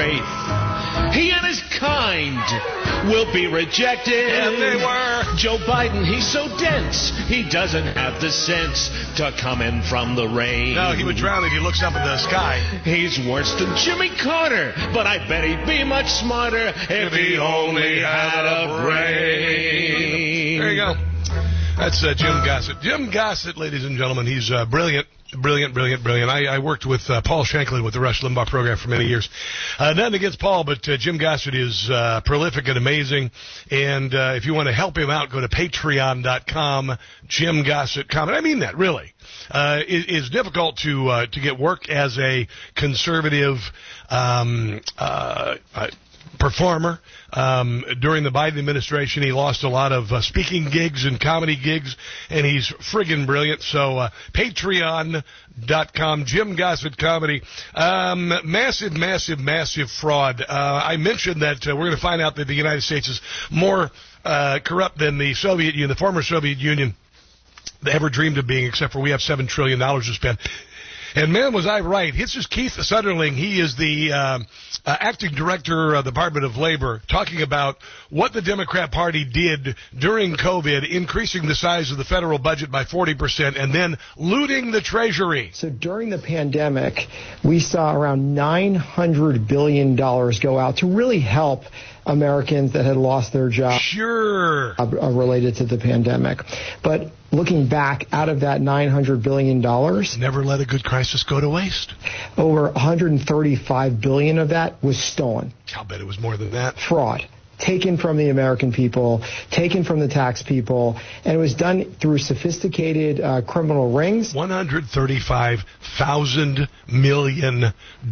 wraith. He and his kind will be rejected. And they were. Joe Biden, he's so dense, he doesn't have the sense to come in from the rain. No, he would drown if he looks up at the sky. He's worse than Jimmy Carter, but I bet he'd be much smarter if he only had a brain. There you go. That's Jim Gossett. Jim Gossett, ladies and gentlemen, he's brilliant. I worked with Paul Shanklin with the Rush Limbaugh program for many years. Nothing against Paul, but Jim Gossett is prolific and amazing. And if you want to help him out, go to patreon.com, Jim Gossett Comedy. I mean that, really. It's difficult to get work as a conservative performer. During the Biden administration, he lost a lot of speaking gigs and comedy gigs, and he's friggin' brilliant. So patreon.com, Jim Gossett Comedy. Massive fraud. I mentioned that we're going to find out that the United States is more corrupt than the Soviet Union, the former Soviet Union, ever dreamed of being, except for we have $7 trillion to spend. And man, was I right. This is Keith Sutherling. He is the acting director of the Department of Labor, talking about what the Democrat Party did during COVID, increasing the size of the federal budget by 40% and then looting the Treasury. So during the pandemic, we saw around $900 billion go out to really help Americans that had lost their jobs. Sure. Related to the pandemic. But looking back, out of that $900 billion, never let a good crisis go to waste. Over $135 billion of that was stolen. I'll bet it was more than that. Fraud. Taken from the American people, taken from the tax people, and it was done through sophisticated criminal rings. $135,000 million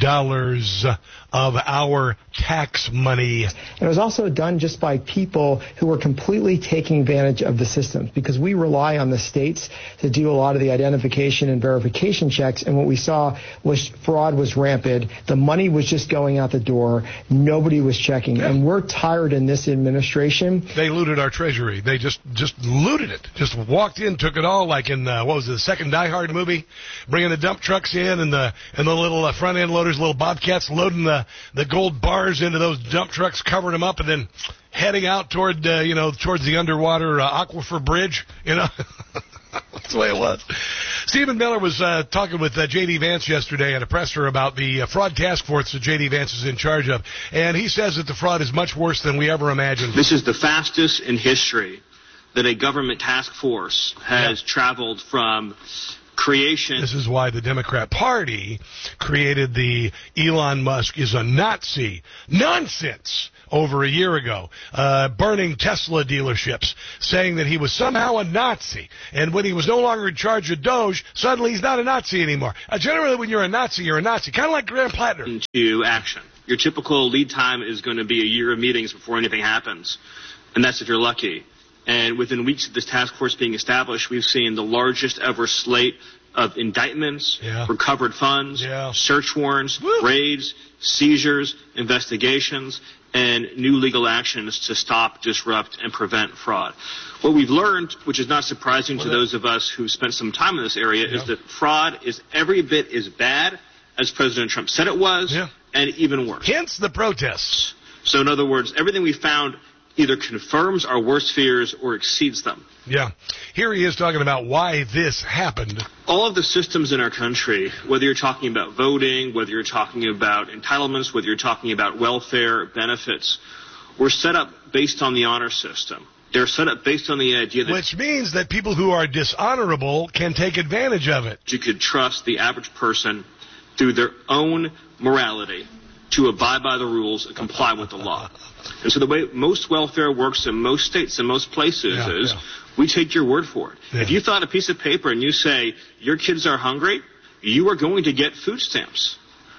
of our tax money. And it was also done just by people who were completely taking advantage of the systems, because we rely on the states to do a lot of the identification and verification checks, and what we saw was fraud was rampant. The money was just going out the door. Nobody was checking. Yeah. And we're tired in this administration. They looted our Treasury. They just looted it. Just walked in, took it all, like in, what was it, the second Die Hard movie? Bringing the dump trucks in and the little front-end loaders, little Bobcats, loading the gold bars into those dump trucks, covering them up, and then heading out toward, towards the underwater Aquifer Bridge, That's the way it was. Stephen Miller was talking with J.D. Vance yesterday at a presser about the fraud task force that J.D. Vance is in charge of, and he says that the fraud is much worse than we ever imagined. This is the fastest in history that a government task force has traveled from creation. This is why the Democrat Party created the Elon Musk is a Nazi nonsense over a year ago, burning Tesla dealerships, saying that he was somehow a Nazi. And when he was no longer in charge of Doge, suddenly he's not a Nazi anymore. Generally, when you're a Nazi, kind of like Graham Plattner. To action. Your typical lead time is going to be a year of meetings before anything happens. And that's if you're lucky. And within weeks of this task force being established, we've seen the largest ever slate of indictments, recovered funds, search warrants, raids, seizures, investigations, and new legal actions to stop, disrupt, and prevent fraud. What we've learned, which is not surprising to those of us who spent some time in this area, is that fraud is every bit as bad as President Trump said it was, and even worse. Hence the protests. So in other words, everything we found either confirms our worst fears or exceeds them. Yeah. Here he is talking about why this happened. All of the systems in our country, whether you're talking about voting, whether you're talking about entitlements, whether you're talking about welfare benefits, were set up based on the honor system. They're set up based on the idea that... Which means that people who are dishonorable can take advantage of it. You could trust the average person through their own morality to abide by the rules and comply with the law. And so the way most welfare works in most states and most places is we take your word for it. If you thought a piece of paper and you say your kids are hungry, you are going to get food stamps.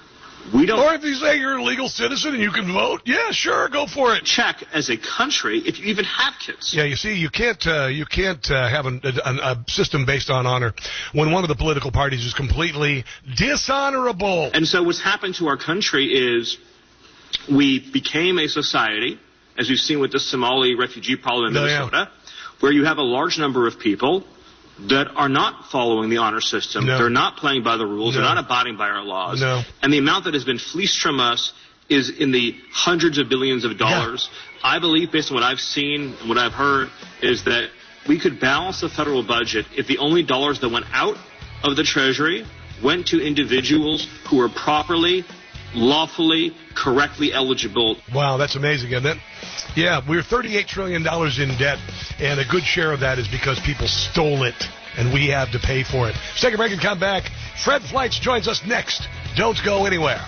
We don't. Or if you say you're a legal citizen and you can vote, sure, go for it. Check as a country if you even have kids. Yeah, you see, you can't have a system based on honor when one of the political parties is completely dishonorable. And so what's happened to our country is we became a society, as we've seen with the Somali refugee problem in Minnesota, where you have a large number of people that are not following the honor system. They're not playing by the rules. They're not abiding by our laws. And the amount that has been fleeced from us is in the hundreds of billions of dollars. Yeah. I believe, based on what I've seen and what I've heard, is that we could balance the federal budget if the only dollars that went out of the Treasury went to individuals who were properly, lawfully, correctly eligible. Wow, that's amazing, isn't it? Yeah, we're $38 trillion in debt, and a good share of that is because people stole it, and we have to pay for it. Let's take a break and come back. Fred Fleitz joins us next. Don't go anywhere.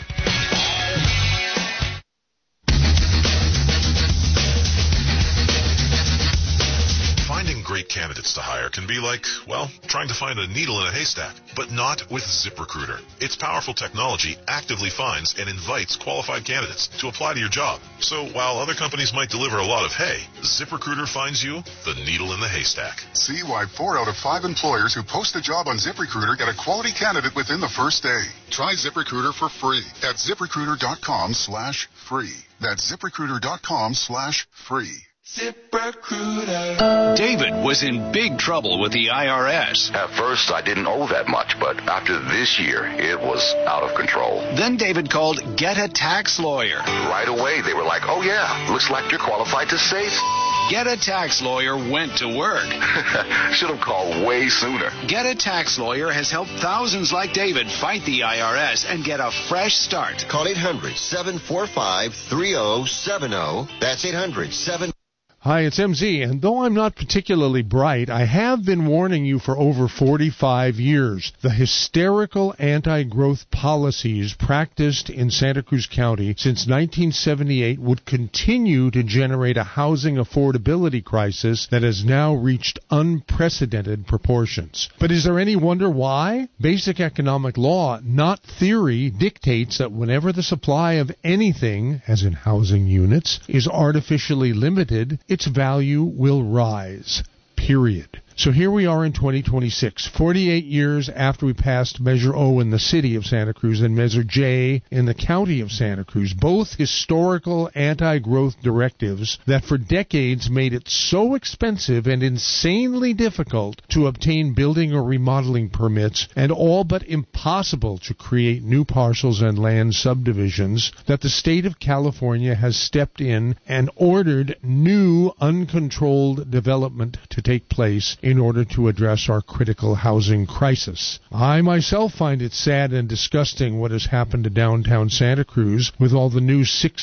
Finding great candidates to hire can be like, well, trying to find a needle in a haystack, but not with ZipRecruiter. Its powerful technology actively finds and invites qualified candidates to apply to your job. So while other companies might deliver a lot of hay, ZipRecruiter finds you the needle in the haystack. See why 4 out of 5 employers who post a job on ZipRecruiter get a quality candidate within the first day. Try ZipRecruiter for free at ZipRecruiter.com/free. That's ZipRecruiter.com/free. ZipRecruiter. David was in big trouble with the IRS. At first, I didn't owe that much, but after this year, it was out of control. Then David called Get a Tax Lawyer. Right away, they were like, oh yeah, looks like you're qualified to save. Get a Tax Lawyer went to work. Should have called way sooner. Get a Tax Lawyer has helped thousands like David fight the IRS and get a fresh start. Call 800-745-3070. That's 800-7... Hi, it's MZ, and though I'm not particularly bright, I have been warning you for over 45 years. The hysterical anti-growth policies practiced in Santa Cruz County since 1978 would continue to generate a housing affordability crisis that has now reached unprecedented proportions. But is there any wonder why? Basic economic law, not theory, dictates that whenever the supply of anything, as in housing units, is artificially limited, its value will rise, period. So here we are in 2026, 48 years after we passed Measure O in the city of Santa Cruz and Measure J in the county of Santa Cruz, both historical anti-growth directives that for decades made it so expensive and insanely difficult to obtain building or remodeling permits and all but impossible to create new parcels and land subdivisions that the state of California has stepped in and ordered new uncontrolled development to take place in order to address our critical housing crisis. I myself find it sad and disgusting what has happened to downtown Santa Cruz with all the new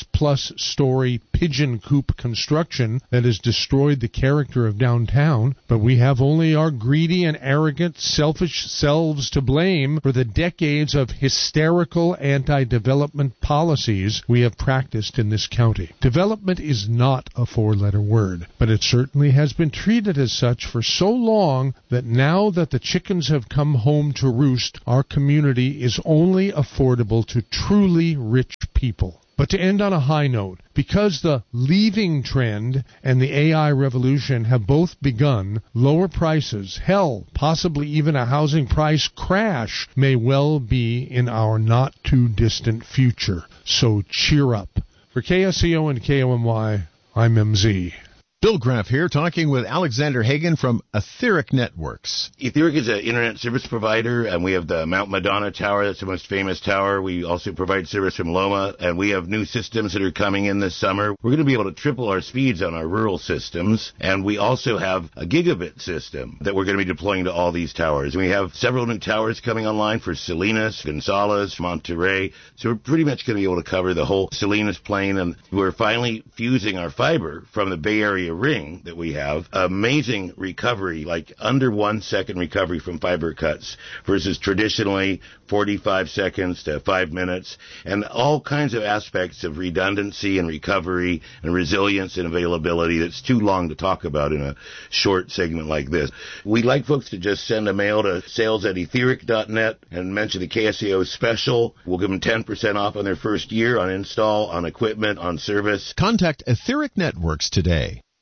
6+ story pigeon coop construction that has destroyed the character of downtown, but we have only our greedy and arrogant, selfish selves to blame for the decades of hysterical anti-development policies we have practiced in this county. Development is not a 4-letter word, but it certainly has been treated as such for so long that now that the chickens have come home to roost, our community is only affordable to truly rich people. But to end on a high note, because the leaving trend and the AI revolution have both begun, lower prices, hell, possibly even a housing price crash may well be in our not-too-distant future. So cheer up. For KSCO and KOMY, I'm MZ. Bill Graff here, talking with Alexander Hagan from Etheric Networks. Etheric is an internet service provider, and we have the Mount Madonna Tower. That's the most famous tower. We also provide service from Loma, and we have new systems that are coming in this summer. We're going to be able to triple our speeds on our rural systems, and we also have a gigabit system that we're going to be deploying to all these towers. We have several new towers coming online for Salinas, Gonzales, Monterey, so we're pretty much going to be able to cover the whole Salinas plain, and we're finally fusing our fiber from the Bay Area ring that we have. Amazing recovery, like under 1 second recovery from fiber cuts versus traditionally 45 seconds to 5 minutes, and all kinds of aspects of redundancy and recovery and resilience and availability that's too long to talk about in a short segment like this. We'd like folks to just send a mail to sales@etheric.net and mention the KSCO special. We'll give them 10% off on their first year on install, on equipment, on service. Contact Etheric Networks today.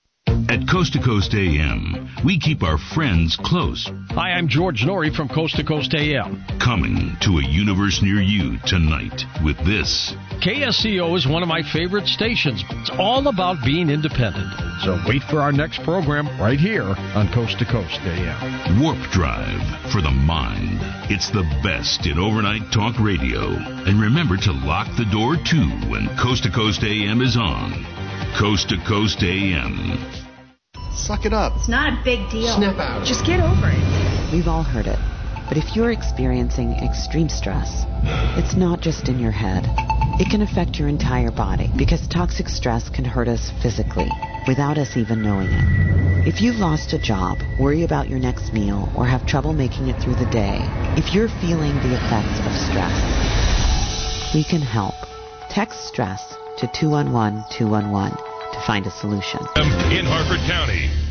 At Coast to Coast AM, we keep our friends close. Hi, I'm George Norrie from Coast to Coast AM. Coming to a universe near you tonight with this. KSCO is one of my favorite stations. It's all about being independent. So wait for our next program right here on Coast to Coast AM. Warp Drive for the mind. It's the best in overnight talk radio. And remember to lock the door too when Coast to Coast AM is on. Coast to Coast AM. Suck it up. It's not a big deal. Snap out. Just get over it. We've all heard it. But if you're experiencing extreme stress, it's not just in your head. It can affect your entire body because toxic stress can hurt us physically without us even knowing it. If you've lost a job, worry about your next meal, or have trouble making it through the day, if you're feeling the effects of stress, we can help. Text stress to 211-211 to find a solution. In Harford County,